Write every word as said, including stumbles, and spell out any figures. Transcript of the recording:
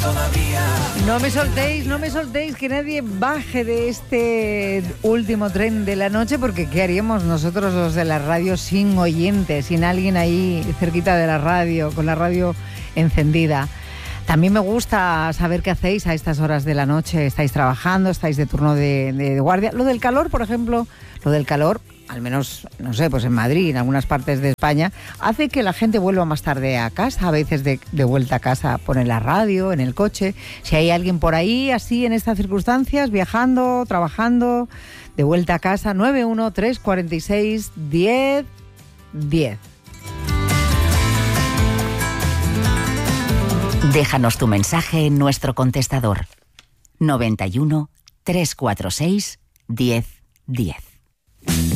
No me soltéis, no me soltéis, que nadie baje de este último tren de la noche, porque ¿qué haríamos nosotros los de la radio sin oyentes, sin alguien ahí cerquita de la radio, con la radio encendida? También me gusta saber qué hacéis a estas horas de la noche. ¿Estáis trabajando? ¿Estáis de turno de, de, de guardia? Lo del calor, por ejemplo, lo del calor, al menos, no sé, pues en Madrid, en algunas partes de España, hace que la gente vuelva más tarde a casa. A veces de, de vuelta a casa ponen la radio, en el coche. Si hay alguien por ahí, así, en estas circunstancias, viajando, trabajando, de vuelta a casa, nueve uno tres cuatro seis diez diez. Déjanos tu mensaje en nuestro contestador noventa y uno, trescientos cuarenta y seis, diez diez.